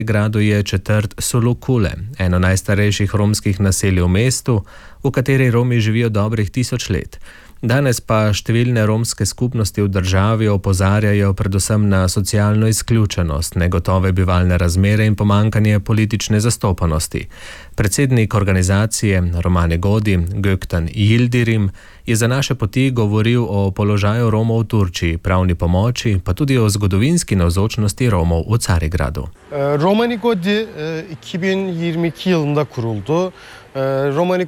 Gradu je četrt Solokule, eno najstarejših romskih naselij v mestu, v kateri Romi živijo dobrih 1000 let. Danes pa številne romske skupnosti v državi opozarjajo predvsem na socialno izključenost, negotove bivalne razmere in pomankanje politične zastopanosti. Predsednik organizacije Romani Godi, Gökhan Yildirim, je za naše poti govoril o položaju Romov v Turčiji, pravni pomoči, pa tudi o zgodovinski navzočnosti Romov v Carigradu. Romani Godi 2022 yılında kuruldu. Romani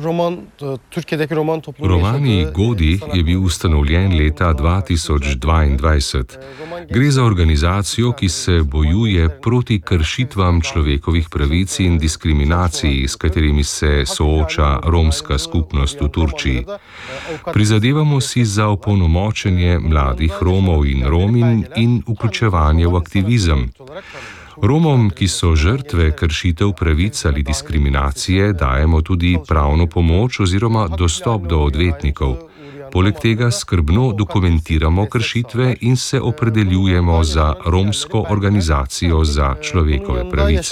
Godi je bil ustanovljen leta 2022. Gre za organizacijo, ki se bojuje proti kršitvam človekovih pravic in diskriminaciji, s katerimi se sooča romska skupnost v Turčiji. Prizadevamo si za opolnomočenje mladih Romov in Rominj in vključevanje v aktivizem. Romom, ki so žrtve kršitev pravic ali diskriminacije, dajemo tudi pravno pomoč oziroma dostop do odvetnikov. Poleg tega skrbno dokumentiramo kršitve in se opredeljujemo za romsko organizacijo za človekove pravice.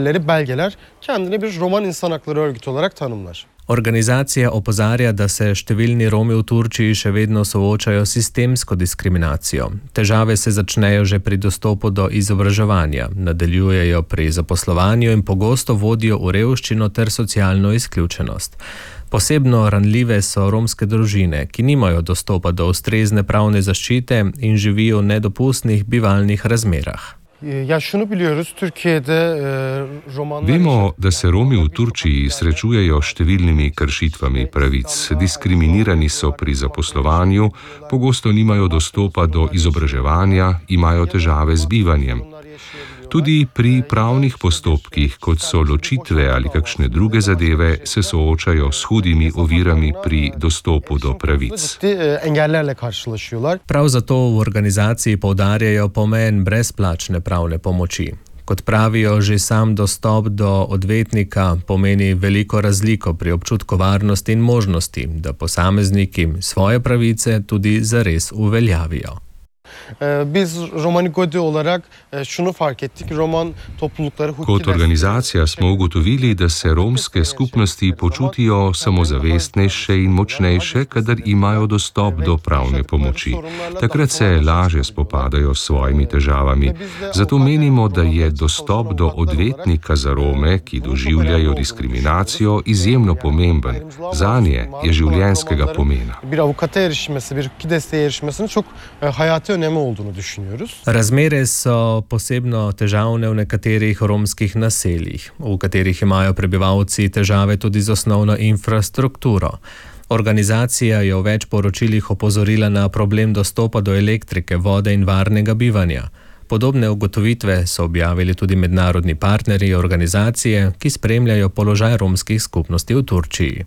Organizacija opozarja, da se številni Romi v Turčiji še vedno soočajo s sistemsko diskriminacijo. Težave se začnejo že pri dostopu do izobraževanja, nadaljujejo pri zaposlovanju in pogosto vodijo v revščino ter socialno izključenost. Posebno ranljive so romske družine, ki nimajo dostopa do ustrezne pravne zaščite in živijo v nedopustnih bivalnih razmerah. Vemo, da se Romi v Turčiji srečujejo s številnimi kršitvami pravic. Diskriminirani so pri zaposlovanju, pogosto nimajo dostopa do izobraževanja, imajo težave z bivanjem. Tudi pri pravnih postopkih, kot so ločitve ali kakšne druge zadeve, se soočajo s hudimi ovirami pri dostopu do pravic. Prav zato v organizaciji poudarjajo pomen brezplačne pravne pomoči. Kot pravijo, že sam dostop do odvetnika pomeni veliko razliko pri občutku varnosti in možnosti, da posamezniki svoje pravice tudi zares uveljavijo. Kot organizacija smo ugotovili, da se romske skupnosti počutijo samozavestnejše in močnejše, kadar imajo dostop do pravne pomoči. Takrat se lažje spopadajo s svojimi težavami. Zato menimo, da je dostop do odvetnika za Rome, ki doživljajo diskriminacijo, izjemno pomemben. Zanje je življenjskega pomena. Razmere so posebno težavne v nekaterih romskih naseljih, v katerih imajo prebivalci težave tudi z osnovno infrastrukturo. Organizacija je v več poročilih opozorila na problem dostopa do elektrike, vode in varnega bivanja. Podobne ugotovitve so objavili tudi mednarodni partnerji organizacije, ki spremljajo položaj romskih skupnosti v Turčiji.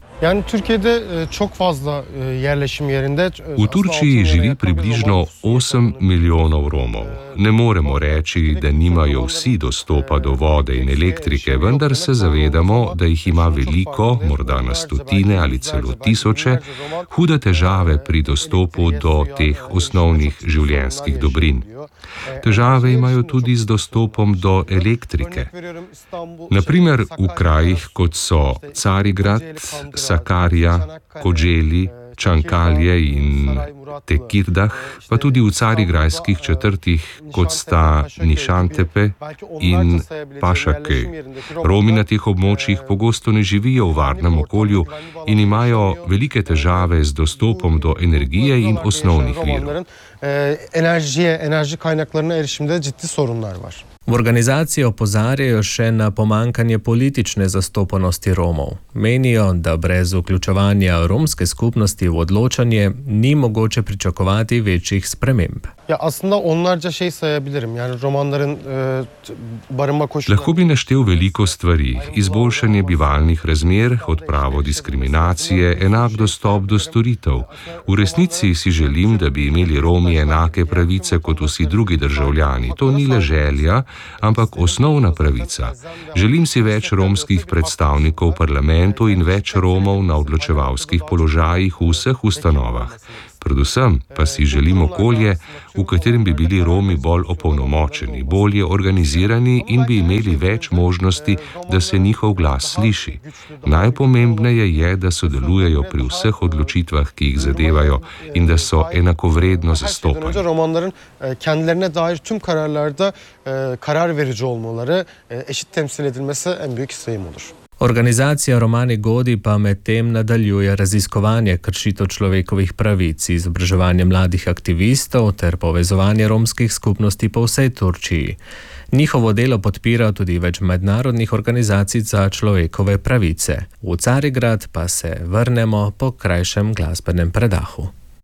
V Turčiji živi približno 8 milijonov Romov. Ne moremo reči, da nimajo vsi dostopa do vode in elektrike, vendar se zavedamo, da jih ima veliko, morda na stotine ali celo tisoče, hude težave pri dostopu do teh osnovnih življenjskih dobrin. Težave imajo tudi z dostopom do elektrike. Naprimer v krajih, kot so Carigrad, Sakarya, Kocaeli, Čankalje in Tekirdah, pa tudi v carigrajskih četrtih, kot sta Nišantepe in Pašakej. Romi na teh območjih pogosto ne živijo v varnem okolju in imajo velike težave z dostopom do energije in osnovnih virov. V organizaciji opozarjajo še na pomankanje politične zastopanosti Romov. Menijo, da brez vključevanja romske skupnosti v odločanje ni mogoče pričakovati večjih sprememb. Lahko bi naštel veliko stvari, izboljšanje bivalnih razmer, odpravo diskriminacije, enak dostop do storitev. V resnici si želim, da bi imeli Romi enake pravice kot vsi drugi državljani. To ni le želja, ampak osnovna pravica. Želim si več romskih predstavnikov v parlamentu in več Romov na odločevalskih položajih v vseh ustanovah. Predvsem pa si želimo okolje, v katerem bi bili Romi bolj opolnomočeni, bolje organizirani in bi imeli več možnosti, da se njihov glas sliši. Najpomembneje je, da sodelujejo pri vseh odločitvah, ki jih zadevajo in da so enakovredno zastopani. Romanların kendilerine dair tüm kararlarda karar verici olmaları, eşit temsil edilmesi en büyük isteğim olur. Organizacija Romani Godi pa medtem nadaljuje raziskovanje kršitev človekovih pravic, izobraževanje mladih aktivistov ter povezovanje romskih skupnosti po vsej Turčiji. Njihovo delo podpira tudi več mednarodnih organizacij za človekove pravice. V Carigrad pa se vrnemo po krajšem glasbenem predahu.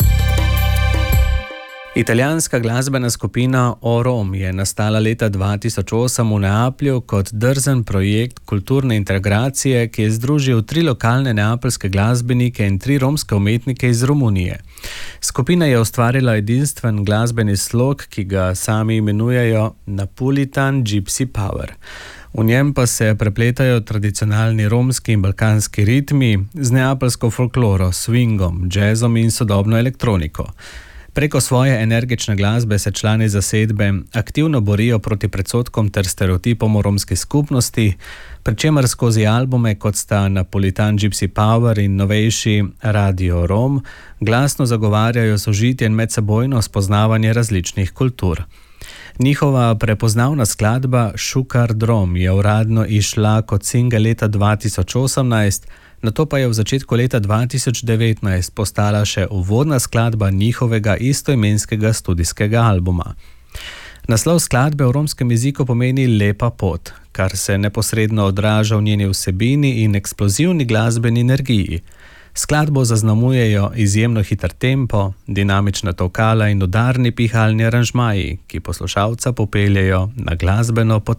Italijanska glasbena skupina Orom je nastala leta 2008 v Neaplju kot drzen projekt kulturne integracije, ki je združil 3 lokalne neapeljske glasbenike in 3 romske umetnike iz Romunije. Skupina je ustvarila edinstven glasbeni slog, ki ga sami imenujejo Napolitan Gypsy Power. V njem pa se prepletajo tradicionalni romski in balkanski ritmi z neapeljsko folkloro, swingom, jazzom in sodobno elektroniko. Preko svoje energične glasbe se člani zasedbe aktivno borijo proti predsodkom ter stereotipom o romski skupnosti, pri čemer skozi albume, kot sta Napolitan Gypsy Power in novejši Radio Rom, glasno zagovarjajo sožitje in medsebojno spoznavanje različnih kultur. Njihova prepoznavna skladba Šukar Drom je uradno izšla kot singel leta 2018, nato pa je v začetku leta 2019 postala še uvodna skladba njihovega istoimenskega studijskega albuma. Naslov skladbe v romskem jeziku pomeni Lepa pot, kar se neposredno odraža v njeni vsebini in eksplozivni glasbeni energiji. Skladbo zaznamujejo izjemno hiter tempo, dinamična tolkala in udarni pihalni aranžmaji, ki poslušalca popeljejo na glasbeno pot.